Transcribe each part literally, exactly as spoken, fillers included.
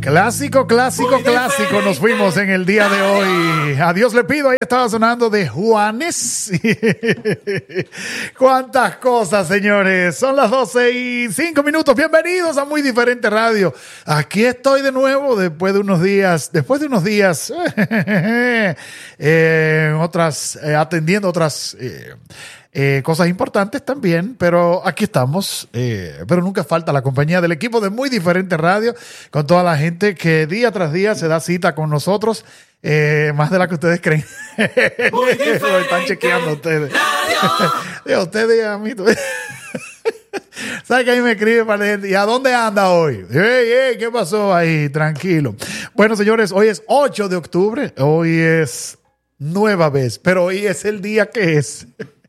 Clásico, clásico, clásico. Nos fuimos en el día de hoy. A Dios le pido. Ahí estaba sonando de Juanes. Cuántas cosas, señores. Son las doce y cinco minutos. Bienvenidos a Muy Diferente Radio. Aquí estoy de nuevo después de unos días, después de unos días, eh, otras, eh, atendiendo otras eh, Eh, cosas importantes también, pero aquí estamos, eh, pero nunca falta la compañía del equipo de Muy Diferente Radio, con toda la gente que día tras día se da cita con nosotros, eh, más de la que ustedes creen. Lo están chequeando ustedes. Y a ustedes y a mí. ¿Sabes que ahí me escribe para la gente? ¿Y a dónde anda hoy? Hey, hey, ¿qué pasó ahí? Tranquilo. Bueno, señores, hoy es ocho de octubre, hoy es nueva vez, pero hoy es el día que es.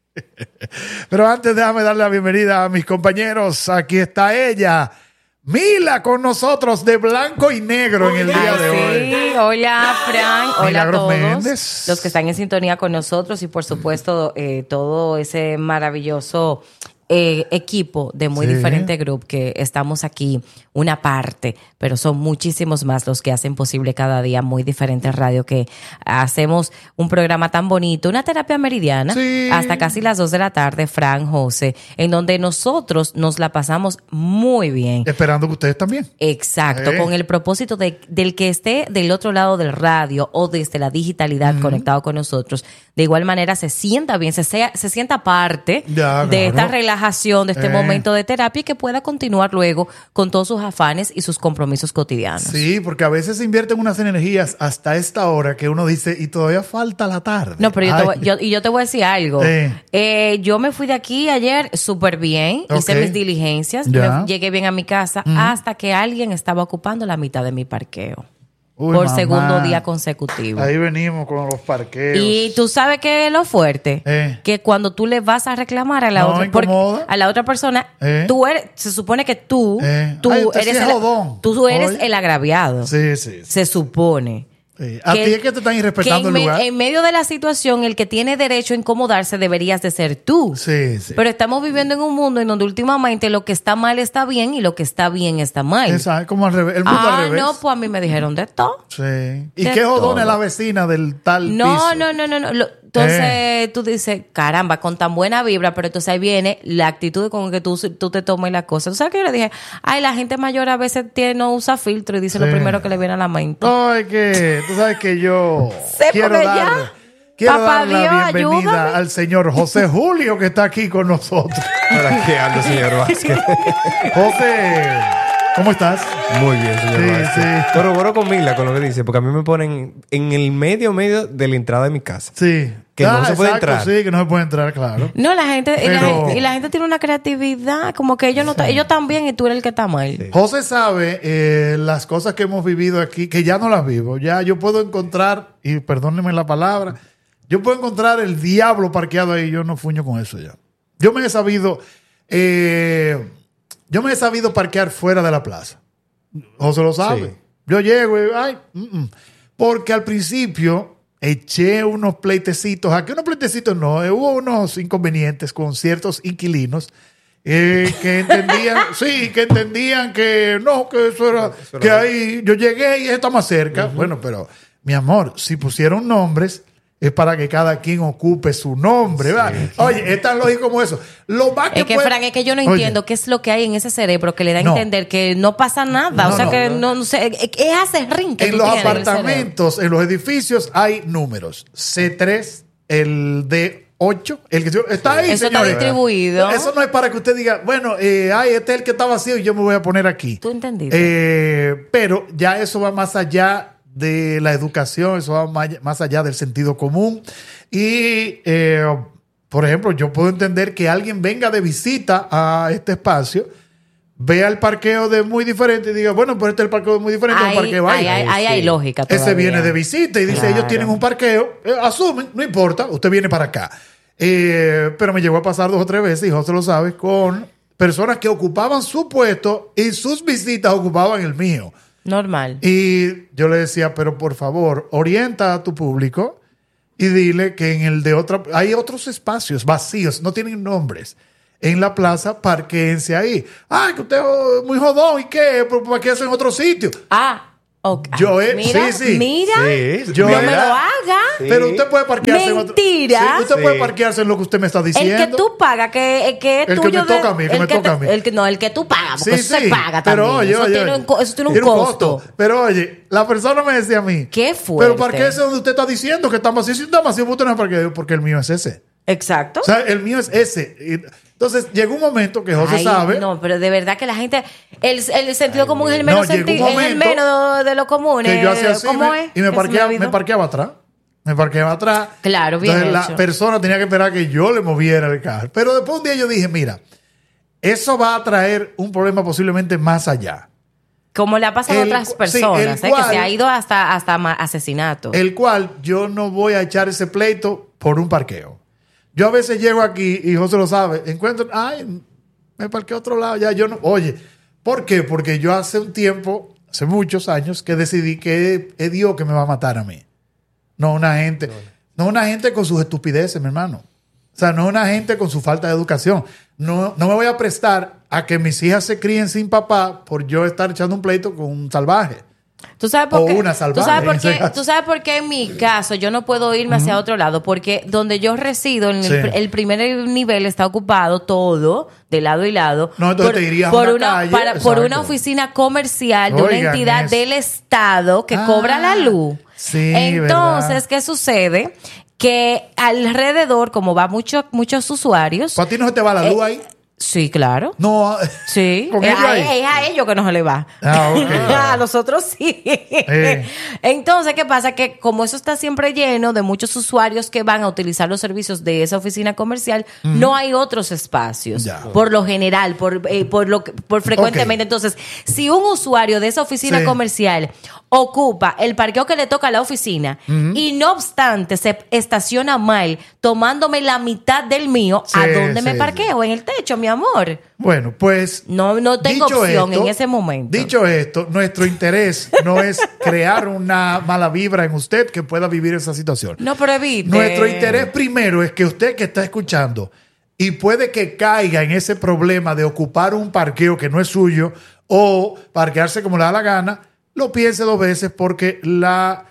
Pero antes déjame darle la bienvenida a mis compañeros. Aquí está ella, Mila, con nosotros de blanco y negro en el día de hoy. Sí, hola Fran, hola Milagros a todos Méndez, los que están en sintonía con nosotros y por supuesto eh, todo ese maravilloso eh, equipo de Muy Sí. Diferente Group que estamos aquí, una parte, pero son muchísimos más los que hacen posible cada día Muy Diferente Radio, que hacemos un programa tan bonito, una terapia meridiana, Sí. hasta casi las dos de la tarde, Fran, José, en donde nosotros nos la pasamos muy bien. esperando que ustedes también. Exacto, Eh. con el propósito de, del que esté del otro lado del radio o desde la digitalidad Mm. conectado con nosotros, de igual manera se sienta bien, se, sea, se sienta parte Ya, de claro. esta relajación, de este Eh. momento de terapia y que pueda continuar luego con todos sus afanes y sus compromisos cotidianos. Sí, porque a veces se invierten unas energías hasta esta hora que uno dice, y todavía falta la tarde. No, pero yo te, Ay. voy, yo, y yo te voy a decir algo. Eh. Eh, yo me fui de aquí ayer súper bien, hice Ok. mis diligencias, Ya. me- llegué bien a mi casa hasta que alguien estaba ocupando la mitad de mi parqueo. Uy, por mamá. segundo día consecutivo. Ahí venimos con los parqueos. Y tú sabes qué es lo fuerte, Eh. que cuando tú le vas a reclamar a la No, otra porque incomoda. a la otra persona, Eh. tú eres, se supone que tú, Eh. tú Ay, usted eres sí es el, jodón. tú eres Oye. el agraviado. Sí, sí, sí. Se supone. Sí. A ti es que te están irrespetando que el en, me- lugar. en medio de la situación, el que tiene derecho a incomodarse deberías de ser tú. Sí, sí. Pero estamos viviendo en un mundo en donde últimamente lo que está mal está bien y lo que está bien está mal. Esa, como al revés. El mundo Ah, al revés. no, pues a mí me dijeron de todo. Sí. ¿Y De qué jodona todo. es la vecina del tal No, piso? no, no, no, no. Lo- entonces Eh. tú dices, caramba, con tan buena vibra, pero entonces ahí viene la actitud con que tú, tú te tomes la cosa. ¿Tú sabes qué yo le dije? Ay, la gente mayor a veces tiene, no usa filtro y dice Sí. lo primero que le viene a la mente. No, es que tú sabes que yo Sí, quiero porque dar, ya, quiero papá dar la Dios, bienvenida ayúdame. al señor José Julio que está aquí con nosotros. ¿Para qué ando, señor Vázquez? José, ¿cómo estás? Muy bien, señor Sí, Vázquez. sí. Corroboro con Mila con lo que dice, porque a mí me ponen en el medio, medio de la entrada de mi casa. Sí. Que no se puede entrar. Sí, que no se puede entrar, claro. No, la gente, y, la Pero- gente y la gente tiene una creatividad, como que ellos no ta- ellos también y tú eres el que está mal. Sí. José sabe eh, las cosas que hemos vivido aquí, que ya no las vivo. Ya yo puedo encontrar, y perdónenme la palabra, yo puedo encontrar el diablo parqueado ahí. Yo no fuño con eso ya. Yo me he sabido, eh, yo me he sabido parquear fuera de la plaza. José lo sabe. Sí. Yo llego y, ay, mm, mm. porque al principio eché unos pleitecitos. Aquí unos pleitecitos no, eh, hubo unos inconvenientes con ciertos inquilinos eh, que entendían, sí, que entendían que no, que eso era, Eso era que bien. ahí yo llegué y está más cerca. Bueno, pero mi amor, si pusieron nombres es para que cada quien ocupe su nombre, ¿verdad? Oye, es tan lógico como eso. Lo más que Es que, puede- Fran, es que yo no Oye, entiendo qué es lo que hay en ese cerebro que le da a No. entender que no pasa nada. No, o sea, no, que no. no, no sé, es es acerrín que En tú los tienes en el cerebro. apartamentos, en los edificios, hay números. C tres, el D ocho, el que está ahí, Eso está señores. distribuido. Eso no es para que usted diga, bueno, eh, ay, este es el que está vacío y yo me voy a poner aquí. ¿Tú entendiste? Eh, pero ya eso va más allá de la educación, eso va ma- más allá del sentido común. Y, eh, por ejemplo, yo puedo entender que alguien venga de visita a este espacio, vea el parqueo de Muy Diferente y diga, bueno, pues este es el parqueo de Muy Diferente, es Ahí, un parqueo ahí, ahí. ahí, ahí hay Sí. lógica Ese todavía. viene de visita y dice, Claro. ellos tienen un parqueo, eh, asumen, no importa, usted viene para acá. Eh, pero me llegó a pasar dos o tres veces, y José lo sabe, con personas que ocupaban su puesto y sus visitas ocupaban el mío. Normal. Y yo le decía, pero por favor, orienta a tu público y dile que en el de otra... Hay otros espacios vacíos, no tienen nombres. En la plaza, parquéense ahí. Ah, que usted es muy jodón, ¿y qué? Parquéense en otro sitio. Ah, Okay. Yo he, mira, sí, sí. mira, Sí, yo no he- me lo haga. Sí. Pero usted puede parquearse en otro- Mentira. Sí, usted Sí. puede parquearse en lo que usted me está diciendo. El que tú pagas, que, el que es El que tuyo me toca de- a mí, que el me toca te- a mí. El que, no, el que tú pagas, porque Sí, eso sí. se paga Pero también. oye, eso, oye, tiene oye. un, co- eso tiene un costo. Pero oye, la persona me decía a mí. Qué fuerte. Pero parquearse donde usted está diciendo que está vacío. Si está vacío, usted no es parqueo, porque el mío es ese. Exacto. O sea, el mío es ese. Y entonces, llegó un momento que José Ay, sabe. No, pero de verdad que la gente. El, el sentido común es el menos, no, llegó senti- un es el momento menos de lo común. que eh, yo hacía así ¿Cómo me- es? y me Que se parqueaba, olvidó. me parqueaba atrás. Me parqueaba atrás. Claro, bien Entonces hecho. la persona tenía que esperar que yo le moviera el carro. Pero después un día yo dije, mira, eso va a traer un problema posiblemente más allá. Como le ha pasado a El otras cu- personas, sí, el eh, que cual- se ha ido hasta, hasta ma- asesinato. El cual yo no voy a echar ese pleito por un parqueo. Yo a veces llego aquí, y José lo sabe, encuentro, ay, me parqué a otro lado, ya yo no. Oye, ¿por qué? Porque yo hace un tiempo, hace muchos años, que decidí que es Dios que me va a matar a mí. No una gente, no una gente con sus estupideces, mi hermano. O sea, no una gente con su falta de educación. No, no me voy a prestar a que mis hijas se críen sin papá por yo estar echando un pleito con un salvaje. ¿Tú sabes por o qué? una salvaje, ¿Tú sabes por en ese qué? caso. ¿Tú sabes por qué en mi caso yo no puedo irme hacia otro lado? Porque donde yo resido, en el, Sí. el primer nivel está ocupado todo, de lado y lado. No, entonces te irías a una una, calle, para- por exacto. una oficina comercial de una Oigan entidad eso. del Estado que Ah, cobra la luz. sí, Entonces, ¿verdad? ¿qué sucede? Que alrededor, como va mucho, muchos usuarios. ¿Para ti no se te va la luz eh, ahí? Sí, claro. No. Sí, ¿Con es ellos a, ahí? es a ellos que no se le va. Ah, ok. A nosotros sí. Eh. Entonces, ¿qué pasa? Que como eso está siempre lleno de muchos usuarios que van a utilizar los servicios de esa oficina comercial, no hay otros espacios. Ya. Por lo general, por, eh, por lo que- por frecuentemente. Ok. Entonces, si un usuario de esa oficina Sí. comercial ocupa el parqueo que le toca a la oficina y no obstante se estaciona mal, tomándome la mitad del mío, ¿a Sí, dónde me sí, parqueo? En el techo, mi amor. Bueno, pues. No, no tengo dicho opción esto- en ese momento. Dicho esto, nuestro interés no es crear una mala vibra en usted que pueda vivir esa situación. No, pero evite. Nuestro interés primero es que usted que está escuchando y puede que caiga en ese problema de ocupar un parqueo que no es suyo o parquearse como le da la gana, lo piense dos veces porque la,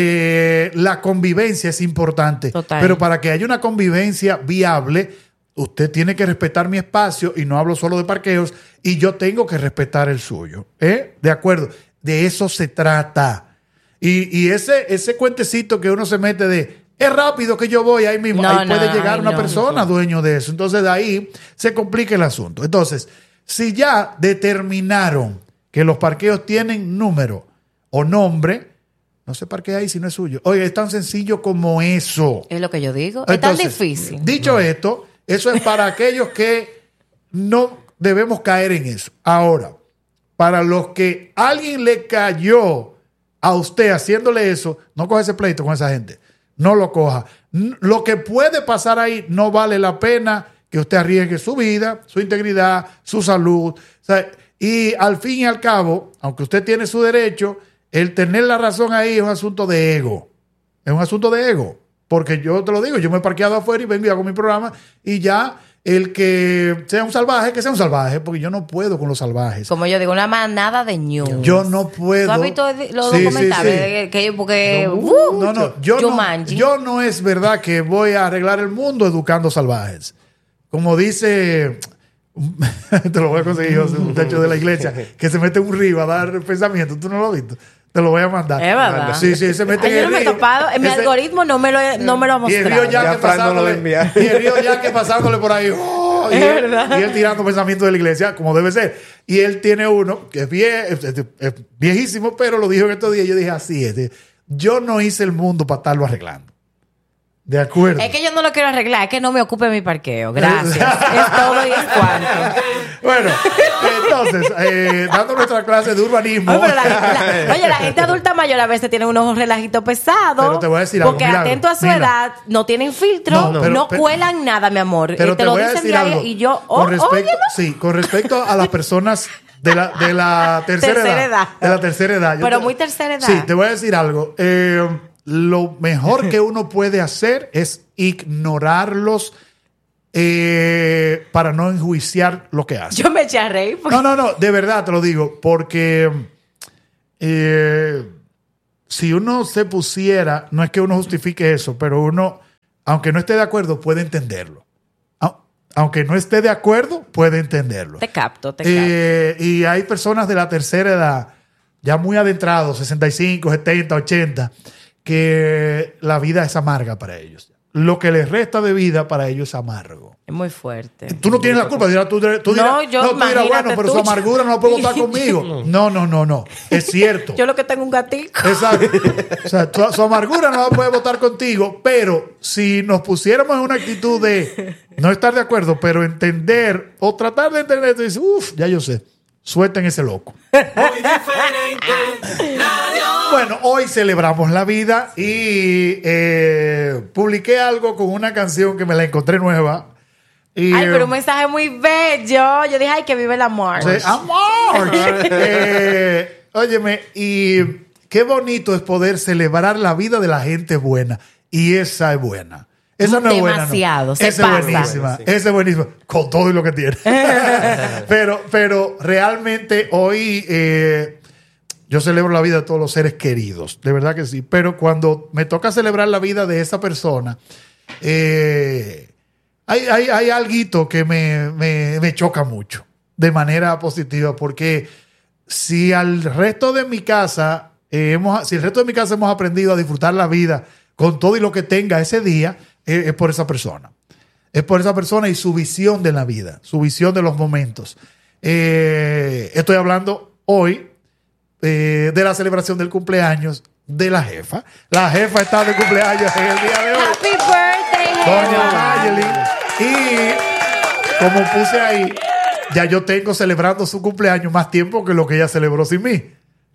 eh, la convivencia es importante. Total. Pero para que haya una convivencia viable, usted tiene que respetar mi espacio y no hablo solo de parqueos y yo tengo que respetar el suyo. ¿Eh? De acuerdo. De eso se trata. Y, y ese, ese cuentecito que uno se mete de es rápido que yo voy ahí mismo, No, ahí no, puede llegar ay, una no. persona dueño de eso. Entonces de ahí se complica el asunto. Entonces, si ya determinaron que los parqueos tienen número o nombre, no se parquea ahí si no es suyo. Oye, es tan sencillo como eso. Es lo que yo digo. Es tan Entonces, difícil. Dicho esto, eso es para aquellos que no debemos caer en eso. Ahora, para los que alguien le cayó a usted haciéndole eso, no coja ese pleito con esa gente. No lo coja. N- Lo que puede pasar ahí no vale la pena que usted arriesgue su vida, su integridad, su salud. O sea, y al fin y al cabo, aunque usted tiene su derecho, el tener la razón ahí es un asunto de ego. Es un asunto de ego. Porque yo te lo digo, yo me he parqueado afuera y vengo y hago mi programa y ya el que sea un salvaje, que sea un salvaje, porque yo no puedo con los salvajes. Como yo digo, una manada de ñu. Yo no puedo. ¿Tú has visto los Sí, sí, documentales? sí. De Que, porque, No, uh, no, no, yo no, Jumanji. yo no es verdad que voy a arreglar el mundo educando salvajes. Como dice, te lo voy a conseguir, José, un muchacho de la iglesia, que se mete en un río a dar pensamiento. ¿Tú no lo has visto? Te lo voy a mandar. Es verdad. Sí, sí, se mete Ay, en yo el no me he río. topado. En mi Ese- algoritmo no me lo, he- no me lo ha Y el mostrado. río ya, Ya que Fran no lo pasándole, envía. y el río ya que pasándole por ahí, oh, y, Es él, verdad. y él tirando pensamientos de la iglesia, como debe ser. Y él tiene uno que es, vie- es- es- es viejísimo, pero lo dijo en estos días. Yo dije, así es. Yo no hice el mundo para estarlo arreglando. De acuerdo. Es que yo no lo quiero arreglar, es que no me ocupe mi parqueo. Gracias. Es todo y es cuanto. Bueno, entonces, eh, dando nuestra clase de urbanismo. Oye, pero la, la- oye, la gente adulta mayor a veces tiene unos relajitos pesados. Pero te voy a decir algo, Porque Milagro. atento a su Mira. edad, no tienen filtro, No, no, pero- pero- cuelan nada, mi amor. Pero Eh, te, lo voy a dicen decir de ahí algo. y yo, oh, con respecto, óyelo. sí, con respecto a las personas de la, de la tercera, Tercera edad, edad. De la tercera edad. Yo Pero te- muy tercera edad. Sí, te voy a decir algo. Eh, lo mejor que uno puede hacer es ignorarlos eh, para no enjuiciar lo que hacen. Yo me eché a reír porque No, no, no, de verdad te lo digo, porque eh, si uno se pusiera, no es que uno justifique eso, pero uno, aunque no esté de acuerdo, puede entenderlo. A- Aunque no esté de acuerdo, puede entenderlo. Te capto, te capto. Eh, y hay personas de la tercera edad, ya muy adentrados, sesenta y cinco, setenta, ochenta, que la vida es amarga para ellos. Lo que les resta de vida para ellos es amargo. Es muy fuerte. Tú no tienes la culpa. Dirás, tú, tú dirás, No, yo, no, tú dirás, imagínate bueno, pero tú. su amargura no la puedo votar conmigo. No, no, no, no. Es cierto. Yo lo que tengo un gatito. Exacto. O sea, tu- su amargura no la puede votar contigo, pero si nos pusiéramos en una actitud de no estar de acuerdo, pero entender o tratar de entender, tú dices, uff, ya yo sé, suelten ese loco. Bueno, hoy celebramos la vida y eh, publiqué algo con una canción que me la encontré nueva. Y, Ay, pero eh, un mensaje muy bello. Yo dije, ay, que vive el amor. Sí, amor. eh, óyeme, y qué bonito es poder celebrar la vida de la gente buena. Y esa es buena. Esa no es buena. Demasiado, No. se Esa pasa. es buenísima. Sí. Esa es buenísima. Con todo y lo que tiene. pero, pero realmente hoy eh, yo celebro la vida de todos los seres queridos. De verdad que sí. Pero cuando me toca celebrar la vida de esa persona, eh, hay, hay, hay alguito que me, me, me choca mucho de manera positiva, porque si al resto de mi casa, eh, hemos, si el resto de mi casa hemos aprendido a disfrutar la vida con todo y lo que tenga ese día, eh, es por esa persona. Es por esa persona y su visión de la vida, su visión de los momentos. Eh, estoy hablando hoy eh, de la celebración del cumpleaños de la jefa. La jefa está de cumpleaños en el día de hoy. Happy birthday, Doña Jefa. Mayeli. Y como puse ahí, ya yo tengo celebrando su cumpleaños más tiempo que lo que ella celebró sin mí.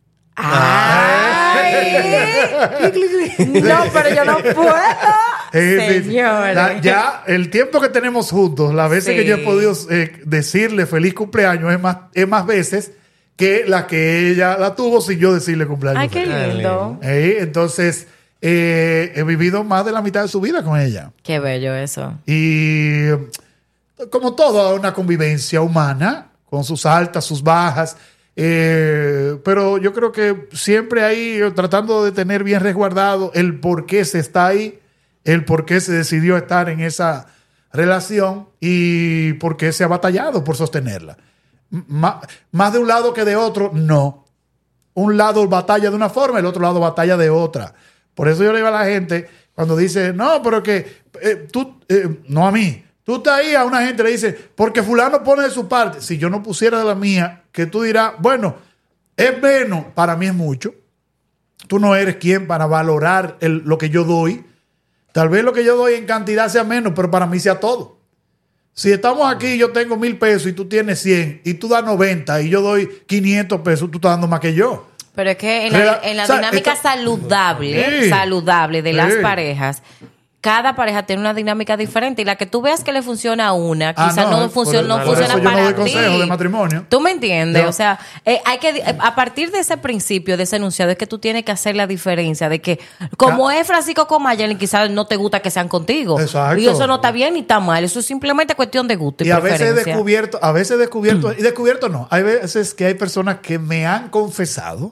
Ay. No, pero yo no puedo. Es decir, Señores. la- ya el tiempo que tenemos juntos, las veces Sí. que yo he podido eh, decirle feliz cumpleaños es más, es más veces que la que ella la tuvo sin yo decirle cumpleaños Ay, qué feliz. lindo. Eh, entonces, eh, he vivido más de la mitad de su vida con ella. Qué bello eso. Y como toda una convivencia humana, con sus altas, sus bajas, eh, pero yo creo que siempre ahí eh, tratando de tener bien resguardado el por qué se está ahí, el por qué se decidió estar en esa relación y por qué se ha batallado por sostenerla. M- má- más de un lado que de otro, no. Un lado batalla de una forma, el otro lado batalla de otra. Por eso yo le digo a la gente, cuando dice, no, pero que eh, tú, eh, no a mí, tú estás ahí, a una gente le dice, porque fulano pone de su parte. Si yo no pusiera de la mía, que tú dirás, bueno, es menos, para mí es mucho. Tú no eres quien para valorar el- lo que yo doy. Tal vez lo que yo doy en cantidad sea menos, pero para mí sea todo. Si estamos aquí y yo tengo mil pesos y tú tienes cien y tú das noventa y yo doy quinientos pesos, tú estás dando más que yo. Pero es que en la, Rela- en la o sea, dinámica esta- saludable, Sí. saludable de las Sí. parejas, cada pareja tiene una dinámica diferente y la que tú veas que le funciona a una, Ah, quizás no, por- funciona, no por funciona eso yo para no doy ti. consejo de matrimonio. ¿Tú me entiendes? Yo- O sea, eh, hay que eh, a partir de ese principio, de ese enunciado, es que tú tienes que hacer la diferencia de que como es Francisco con Mayelin, quizás no te gusta que sean contigo. Exacto. Y eso no está bien ni está mal, eso es simplemente cuestión de gusto y, Y a veces he preferencia. descubierto, a veces he descubierto, y descubierto no, hay veces que hay personas que me han confesado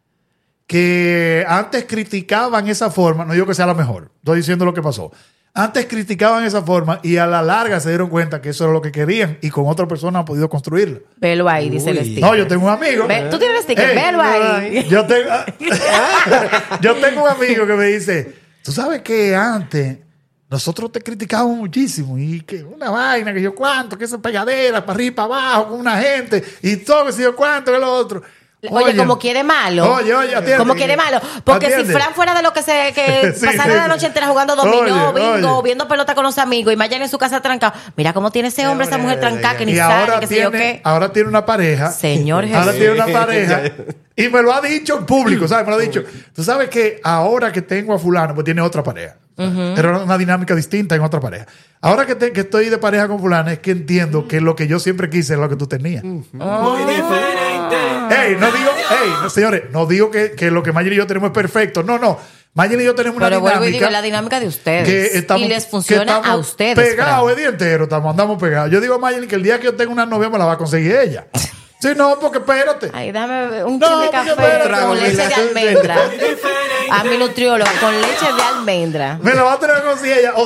que antes criticaban esa forma, no digo que sea la mejor, estoy diciendo lo que pasó. Antes criticaban esa forma y a la larga se dieron cuenta que eso era lo que querían y con otra persona han podido construirlo. Velo ahí, dice el Uy. sticker. No, yo tengo un amigo. Ve- tú tienes el sticker, Ey, velo ahí. Yo tengo, yo tengo un amigo que me dice, tú sabes que antes nosotros te criticábamos muchísimo y que una vaina, que yo cuánto, que esa pegadera para arriba, para abajo, con una gente y todo, que si yo cuánto, que lo otro. Oye, como quiere malo. Oye, oye, atiende. Como quiere malo. Porque Atiende. si Fran fuera de lo que se que Sí, pasara sí, la sí. noche entera jugando dominó, Oye, bingo, oye. viendo pelota con los amigos y Mayana en su casa trancado. Mira cómo tiene ese hombre, esa mujer trancada que ni Y sale, ahora que sé yo tiene, qué. ahora tiene una pareja. Señor Ahora Jesús. tiene una pareja. Y me lo ha dicho en público, ¿sabes? Me lo ha dicho. Tú sabes que ahora que tengo a fulano, pues tiene otra pareja. Era una dinámica distinta en otra pareja. Ahora que, te- que estoy de pareja con fulano, es que entiendo que lo que yo siempre quise es lo que tú tenías. Oh. Ey, no digo, ey, no, señores, no digo que, que lo que Mayer y yo tenemos es perfecto. No, no. Mayer y yo tenemos una Pero vuelvo y dinámica. digo, es la dinámica de ustedes. que estamos, y les que funciona estamos a ustedes. pegados Fran. el día entero, estamos, andamos pegados. Yo digo a Mayer que el día que yo tenga una novia me la va a conseguir ella. Sí, no, porque espérate. Ay, dame un No, chin de porque café espérate, con leche de Mila. almendra. A mi nutrióloga, con leche de almendra. Me la va a tener con ella.